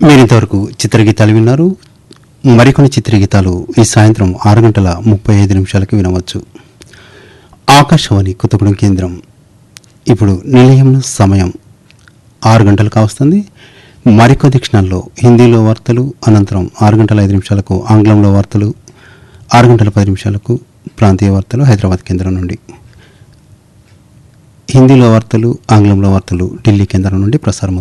మీరింతవరకు చిత్రగీతాలు విన్నారు. మరికొన్ని చిత్రగీతాలు ఈ సాయంత్రం 6:35 వినవచ్చు. ఆకాశవాణి కొత్తగూడెం కేంద్రం. ఇప్పుడు నిలయం సమయం 6 గంటలు కావస్తుంది. మరికొద్ది క్షణాల్లో హిందీలో వార్తలు, అనంతరం 6:05 ఆంగ్లంలో వార్తలు, 6:10 ప్రాంతీయ వార్తలు హైదరాబాద్ కేంద్రం నుండి. హిందీలో వార్తలు, ఆంగ్లంలో వార్తలు ఢిల్లీ కేంద్రం నుండి ప్రసారం.